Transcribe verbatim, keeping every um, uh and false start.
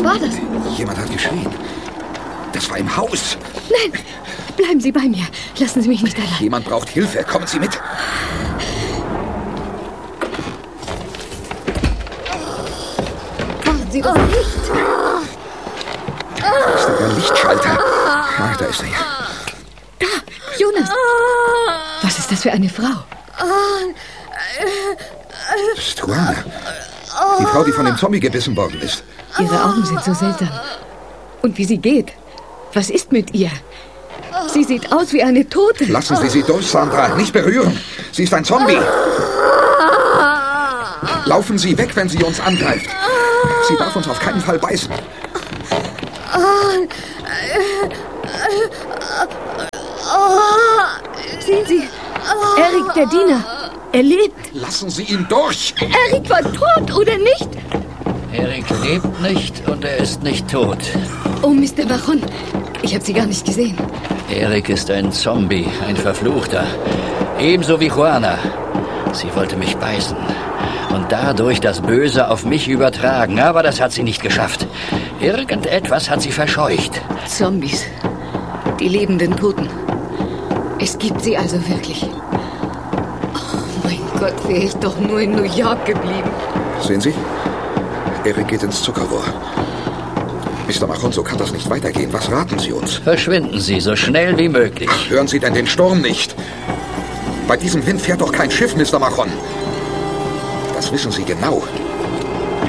war das? Jemand hat geschrien. Das war im Haus. Nein, bleiben Sie bei mir. Lassen Sie mich nicht allein. Jemand braucht Hilfe. Kommen Sie mit. Machen Sie doch nicht. Das ist der Lichtschalter. Ah, da ist er ja. Da, Jonas. Was ist das für eine Frau? Das ist Juana. Die Frau, die von dem Zombie gebissen worden ist. Ihre Augen sind so seltsam. Und wie sie geht. Was ist mit ihr? Sie sieht aus wie eine Tote. Lassen Sie sie durch, Sandra. Nicht berühren. Sie ist ein Zombie. Laufen Sie weg, wenn sie uns angreift. Sie darf uns auf keinen Fall beißen. Sehen Sie, Erik, der Diener. Er lebt. Lassen Sie ihn durch. Erik war tot, oder nicht? Erik lebt nicht und er ist nicht tot. Oh, Mister Baron, ich habe Sie gar nicht gesehen. Erik ist ein Zombie, ein Verfluchter. Ebenso wie Juana. Sie wollte mich beißen und dadurch das Böse auf mich übertragen. Aber das hat sie nicht geschafft. Irgendetwas hat sie verscheucht. Zombies. Die lebenden Toten. Es gibt sie also wirklich. Oh mein Gott, wäre ich doch nur in New York geblieben. Sehen Sie? Erik geht ins Zuckerrohr. Mister Mahon, so kann das nicht weitergehen. Was raten Sie uns? Verschwinden Sie so schnell wie möglich. Hören Sie denn den Sturm nicht? Bei diesem Wind fährt doch kein Schiff, Mister Mahon. Das wissen Sie genau.